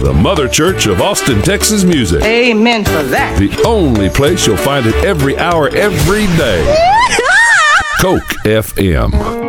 the Mother Church of Austin, Texas music. Amen for that. The only place you'll find it every hour, every day. Coke FM.